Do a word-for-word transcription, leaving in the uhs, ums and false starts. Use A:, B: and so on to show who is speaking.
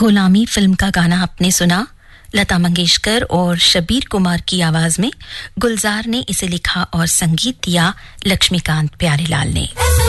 A: गुलामी फिल्म का गाना आपने सुना। लता मंगेशकर और शबीर कुमार की आवाज में गुलजार ने इसे लिखा और संगीत दिया लक्ष्मीकांत प्यारेलाल ने।